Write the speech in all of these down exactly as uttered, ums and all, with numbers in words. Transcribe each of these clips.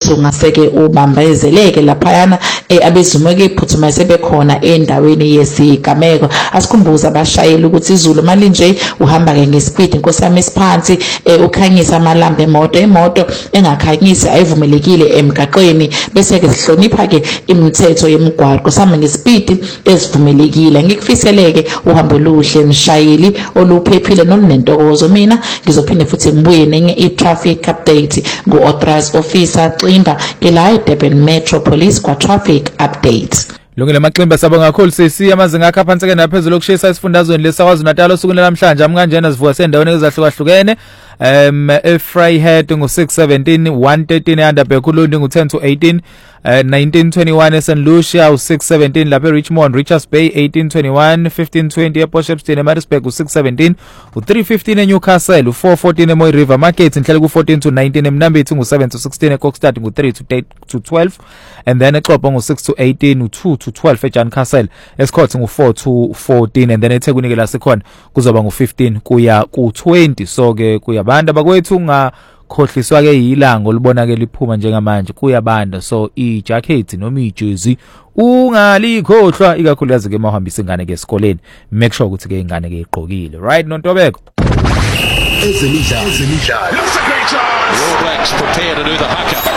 ukuthi ungaseke ubambezeleke laphayana abezumuke iphuthumayo sebekhona endaweni yesigameko. Asikhumbuza abashayeli ukuthi izulu mali nje uhamba ke ngespeed inkosi yami esiphansi ukhanyisa amalambe emoto emoto engakhanyisi ayivumelekile emgaqweni bese ke sihlonipha ke imithetho yemigwaqo sami ngespeed esivumelekile. Ngikufiseleke uhambo oluhle mshayeli oluphephile nonentokozo. Mina ngizophinde futhi ngibuye nenye i-traffic update ngu-authorized officer Ximba ke la eDurban Metro Police kwa traffic update. Lungile Maximba sabonga kakhulu sisi amazinga akha phansi ke naphezulu okushisa esifundazweni leSakwaZulu Natal osukwini namhlanje amkanjena sivuka sendaweni ezahlukahlukene. Um eFryhead ngo six seventeen one thirteen eAnderbeck uLundi ngo ten to eighteen uh, nineteen twenty-one eSaint Lucia u six seventeen lapha eRichmond Richards Bay eighteen twenty-one fifteen twenty ePortshepstone eMaritzburg u six seventeen u three fifteen eNewcastle u four fourteen eMoy River Market inhlelo ku fourteen to nineteen eMnambithi ngu seven to sixteen eKokstad ngu three to twelve and then eXhobo ngu six to eighteen u two to twelve eJancastle eScott ngu four to fourteen and then eThekwini ke la sikhona kuzoba ngu fifteen kuya ku twenty. So ke kuya banda bakwethu ungakhohliswa ke yilanga olibona ke liphuma njengamanje kuyabanda. So ijacket noma ijersey ungalikhohlwa ikakhulukazi ke mahambisa ingane ke esikoleni make sure ukuthi ke ingane ke igqokile right noNtobeko. Ezemidlalo ezemidlalo looks a great chance. All Blacks prepare to do the haka.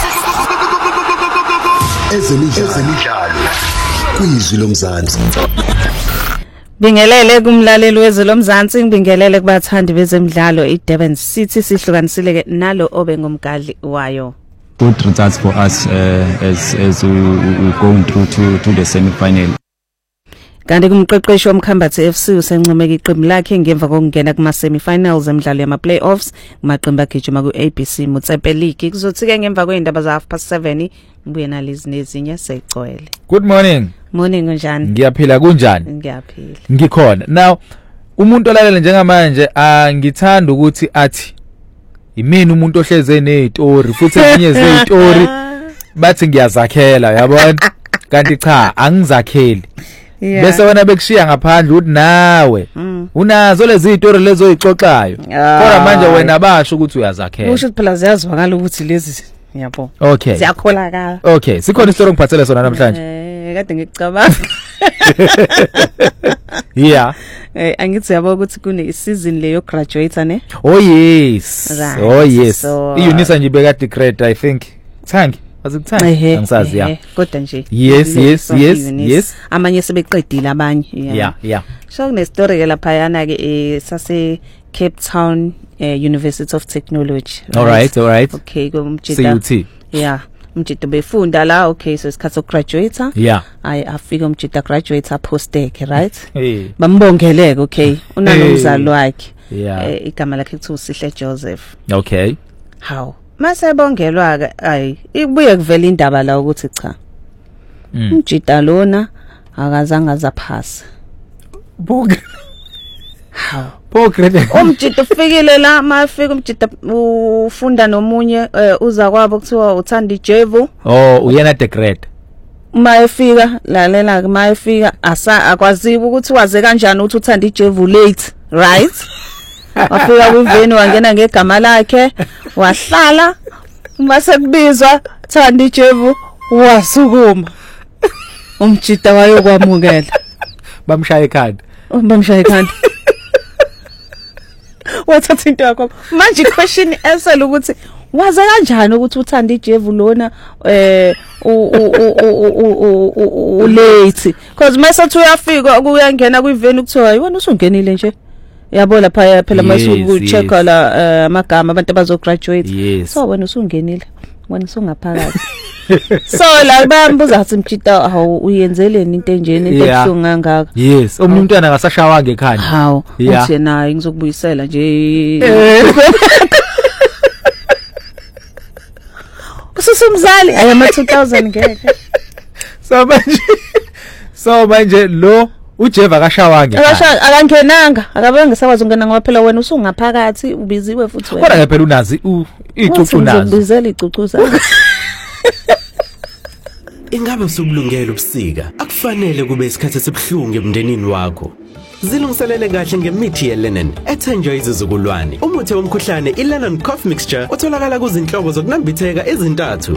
Ezemidlalo ezemidlalo kwizwi lomzansi. Bingelele kumlaleli wezwe lomzansi ngibingelele kubathandi bezemidlalo iDurban City sihlukanisile ke nalo obe ngomgadli wayo. Good results for us uh, as as we, we going through to to the semi final. Kanti kumqeqeshi womkhambathi F C usencomeka iqembu lakhe ngemva kokungena kuma semi-finals emidlalo yama playoffs kumaqembu agijima ku A B C Motsepe League. Kuzothi ke ngemva kweindaba za half past seven ngibuye nalezi nezinye seyigcwele. Good morning. Morning unjani? Ngiyaphila kunjani? Ngiyaphila. Ngikhona. Now umuntu olalela njengamanje angithanda ukuthi athi imini umuntu ohleze nezitori futhi ezinye zezitori bathi ngiyazakhela yabona kanti cha angizakheli. Yeah. Bese wena bekushiya ngaphandle uthi nawe mm. unazo lezi zitori lezo oyixoxayo kodwa manje wena basho ukuthi uyazakhela. Usho phela ziyazwakala ukuthi lezi yabo. Okay. Ziyakholakala. Okay, sikhona istory ngiphathele sona namhlanje. Eh kade ngicabanga. Yeah. Eh angithi yabo ukuthi kune season leyo graduate ne? Oh yes. Right. Oh yes. So, iUnisa nje beka decrete I think. Thank azikuthanda angisazi ya kodwa nje yes yes yes yes amanye sebeqedile abanye yeah yeah so kune story ke lapha yana ke sase Cape Town University of Technology. All right all right okay kumjita C U T yeah umjita befunda la okay so isikhathi graduate yeah ay afika umjita graduate postec right hey bambongeleke okay unanomzalo wakhe yeah igama lakhe kuthi uSihle Joseph. Okay How mase bongelwa ke ayi ibuye kuvela indaba la ukuthi cha umjita lona akazange azaphasa bonke how bonke umjita ufikile la mafika umjita ufunda nomunye uza kwabo kuthiwa uthanda ijevu oh uyena degrade mayefika lalela ke mayefika asa akwaziba ukuthi waze kanjani ukuthi uthanda ijevu late right wafika kwiveni wangena ngegama lakhe wahlala mase kubizwa thanda ijevu wasukuma umjita wayokwamukela bamshaya ekhanda bamshaya ekhanda wathatha into yakho manje question esela ukuthi waze kanjani ukuthi uthanda ijevu lona eh u late because mase uthi uyafika kuyangena kwiveni kuthiwa yona usungenile nje yabo lapha phela mase checka la amagama abantu abazo graduate so wena usungenile wena usungaphakathi so la bayambuza athi mjita hawu uyenzeleni into enjeni into ebuhlungu kangaka yes omunye umntwana akasashawa ngekhanda hawu uthi naye ngizokubuyisela nje usumzali ayama two thousand ngeke so manje so manje lo ujeva kashawa ngekhanda akasha akangenanga akabe ngisakwazi ukungena ngoba phela wena usungaphakathi ubiziwe futhi wena kodwa phela unazi icucu nazo ngizobizela icucuza Ingabe usubulungela ubusika akufanele kube isikhathi esibhlungu emndenini wakho. Zilungiselele kahle ngemithi yeLenon ethenjwa izizukulwane. Umuthi womkhuhlane iLenon Cough Mixture utholakala kuzinhlobo zokunambitheka ezintathu.